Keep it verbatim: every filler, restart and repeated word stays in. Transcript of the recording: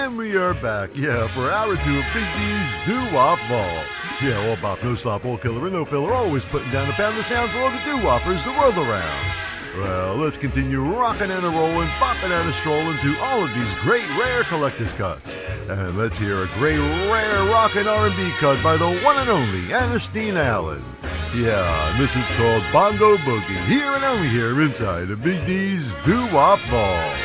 And we are back, yeah, for hour two of Big D's Doo-Wop Vault. Yeah, all bop, no stop, all killer, and no filler, always putting down a pound of sound for all the doo-woppers the world around. Well, let's continue rocking and a-rolling, bopping and a-strolling through all of these great rare collector's cuts. And let's hear a great rare rockin' R and B cut by the one and only Ernestine Allen. Yeah, and this is called Bongo Boogie, here and only here inside of Big D's Doo-Wop Vault.